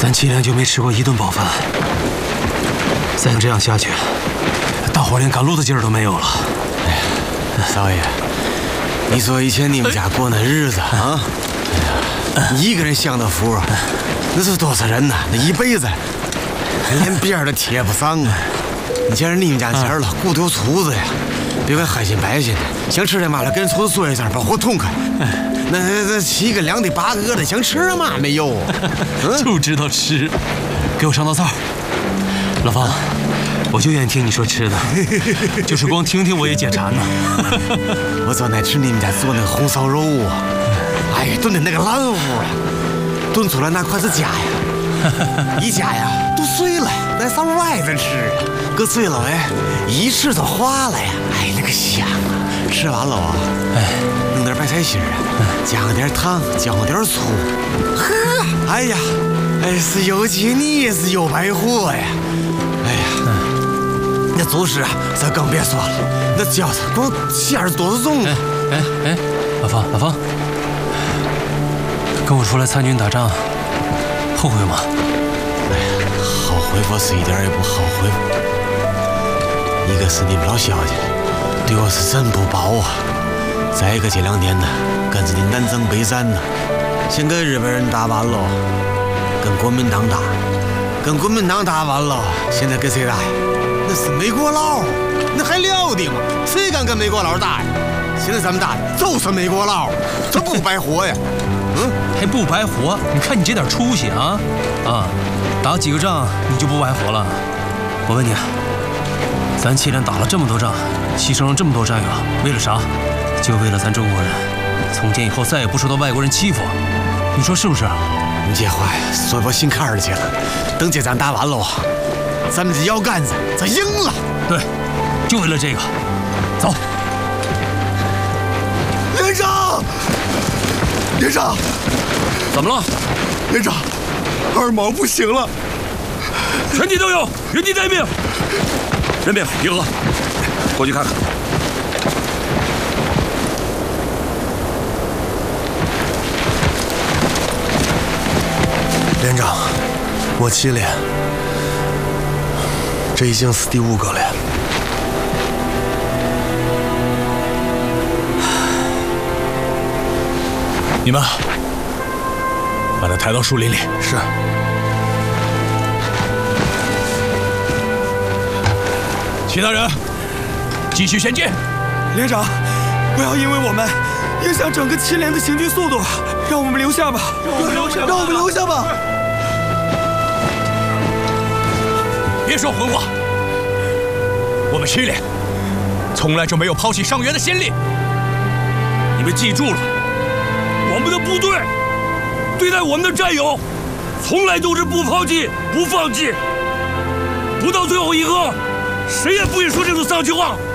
咱7连就没吃过一顿饱饭，再这样下去，大伙连赶路的劲儿都没有了。 哎呀，少爷，你说以前你们家过那日子啊，你一个人享的福，那是多少人呐？那一辈子连边儿都贴不上啊！你见着你们家钱了，骨头粗子呀，别管黑心白心的，想吃点嘛了，跟厨子说一声，把火捅开。那7个2的8个的，想吃嘛没有？ 就知道吃，给我上道菜。老方，我就愿意听你说吃的，就是光听听我也解馋呢。 我昨天吃你们家做那个红烧肉啊，哎呀，炖的那个烂乎啊，炖出来那筷子夹呀，一夹呀都碎了，那上外头吃，搁嘴了哎，一吃都化了呀，哎，那个香啊！吃完了啊，哎，弄点白菜心啊，加点糖，浇点醋，呵，哎呀，哎是有气腻是有白货呀，哎呀，那主食啊，咱更别说了，那饺子光馅儿多重啊！ 哎，老方，跟我出来参军打仗，后悔吗？ 哎呀，好回我是一点也不后悔。一个是你们老萧家对我是真不薄啊，再一个这2年呢，跟着你南征北战呢，先跟日本人打完了，跟国民党打，跟国民党打完了，现在跟谁打呀？那是美国佬，那还了得吗？谁敢跟美国佬打呀？现在咱们打的就是美国佬，这不白活呀？ 还不白活？你看你这点出息啊！打几个仗你就不白活了？我问你，咱7连打了这么多仗，牺牲了这么多战友，为了啥？就为了咱中国人从今以后再也不受到外国人欺负，你说是不是？ 你这话呀，说我心坎儿里去了。等这仗打完了，咱们这腰杆子咱赢了。 对，就为了这个，走。 连长， 怎么了？ 连长，二毛不行了， 全体都有，原地待命。任命，集合，过去看看。 连长，我7连，这已经是第5个了。 你们把他抬到树林里。 是。 其他人继续前进。 连长，不要因为我们影响整个7连的行军速度，让我们留下吧。让我们留下吧。 别说混话，我们7连从来就没有抛弃伤员的先例。你们记住了。我们的部队对待我们的战友，从来都是不抛弃、不放弃，不到最后一刻，谁也不会说这种丧气话。